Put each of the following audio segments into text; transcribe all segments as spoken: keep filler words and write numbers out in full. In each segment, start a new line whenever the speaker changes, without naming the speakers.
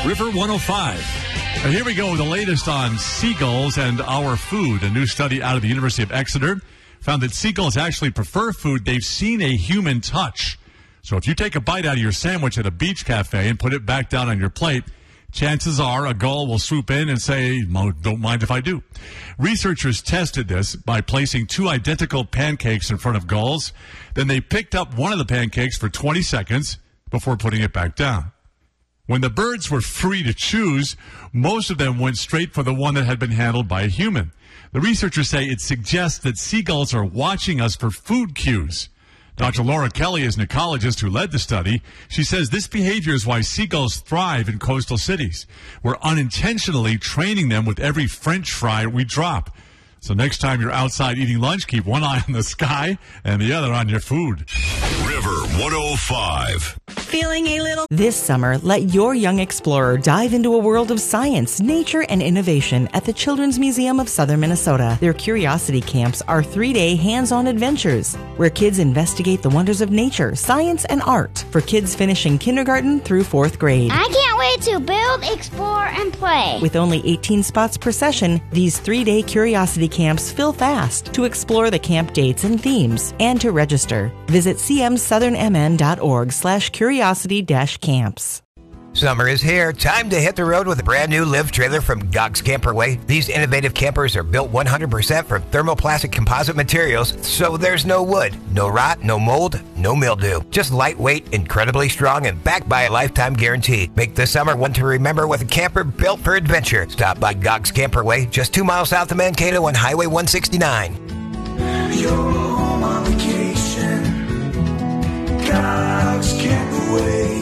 River one oh five. And here we go with the latest on seagulls and our food. A new study out of the University of Exeter found that seagulls actually prefer food they've seen a human touch. So if you take a bite out of your sandwich at a beach cafe and put it back down on your plate, chances are a gull will swoop in and say, don't mind if I do. Researchers tested this by placing two identical pancakes in front of gulls. Then they picked up one of the pancakes for twenty seconds before putting it back down. When the birds were free to choose, most of them went straight for the one that had been handled by a human. The researchers say it suggests that seagulls are watching us for food cues. Doctor Laura Kelly is an ecologist who led the study. She says this behavior is why seagulls thrive in coastal cities. We're unintentionally training them with every French fry we drop. So next time you're outside eating lunch, keep one eye on the sky and the other on your food.
River one oh five.
Feeling a little...
This summer, let your young explorer dive into a world of science, nature, and innovation at the Children's Museum of Southern Minnesota. Their Curiosity Camps are three-day hands-on adventures where kids investigate the wonders of nature, science, and art for kids finishing kindergarten through fourth grade.
I can't wait to build, explore, and play.
With only eighteen spots per session, these three-day Curiosity Camps fill fast. To explore the camp dates and themes and to register, visit cmsouthernmn.org slash curiosity dash camps.
Summer is here. Time to hit the road with a brand new live trailer from Gox Camperway. These innovative campers are built one hundred percent from thermoplastic composite materials, so there's no wood, no rot, no mold, no mildew. Just lightweight, incredibly strong, and backed by a lifetime guarantee. Make this summer one to remember with a camper built for adventure. Stop by Gox Camperway, just two miles south of Mankato on Highway one sixty-nine.
Your home on vacation. Gox Camperway.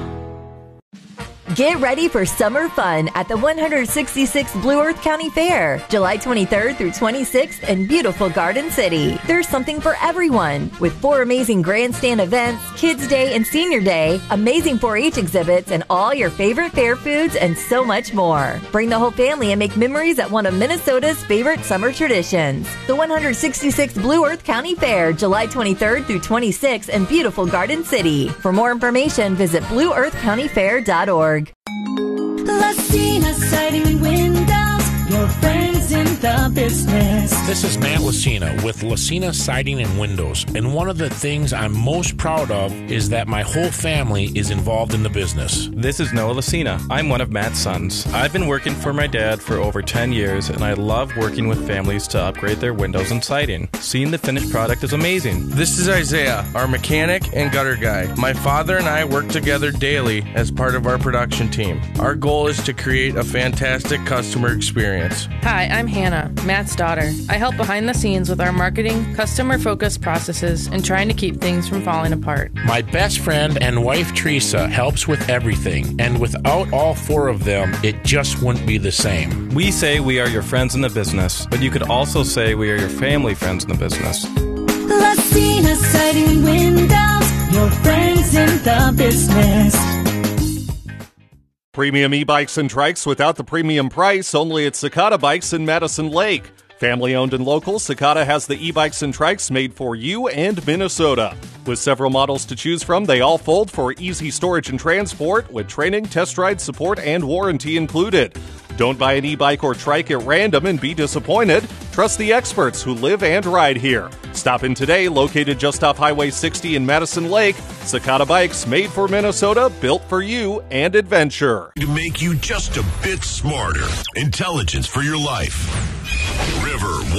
Get ready for summer fun at the one hundred sixty-sixth Blue Earth County Fair, July twenty-third through twenty-sixth in beautiful Garden City. There's something for everyone, with four amazing grandstand events, Kids Day and Senior Day, amazing four H exhibits, and all your favorite fair foods, and so much more. Bring the whole family and make memories at one of Minnesota's favorite summer traditions. The one hundred sixty-sixth Blue Earth County Fair, July twenty-third through twenty-sixth in beautiful Garden City. For more information, visit blue earth county fair dot org.
Lucina Siding and Windows, your friends in the business.
This is Matt Lucina with Lucina Siding and Windows, and one of the things I'm most proud of is that my whole family is involved in the business.
This is Noah Lucina. I'm one of Matt's sons. I've been working for my dad for over ten years, and I love working with families to upgrade their windows and siding. Seeing the finished product is amazing.
This is Isaiah, our mechanic and gutter guy. My father and I work together daily as part of our production team. Our goal is to create a fantastic customer experience.
Hi, I'm Hannah, Matt's daughter. I help behind the scenes with our marketing, customer-focused processes, and trying to keep things from falling apart.
My best friend and wife, Teresa, helps with everything, and without all four of them, it just wouldn't be the same.
We say we are your friends in the business, but you could also say we are your family friends in the business.
Lucina Siding and Windows, your friends in the business.
Premium e-bikes and trikes without the premium price, only at Cicada Bikes in Madison Lake. Family owned and local, Cicada has the e-bikes and trikes made for you and Minnesota. With several models to choose from, they all fold for easy storage and transport, with training, test ride support, and warranty included. Don't buy an e-bike or trike at random and be disappointed. Trust the experts who live and ride here. Stop in today, located just off Highway sixty in Madison Lake. Cicada Bikes, made for Minnesota, built for you and adventure.
To make you just a bit smarter. Intelligence for your life. River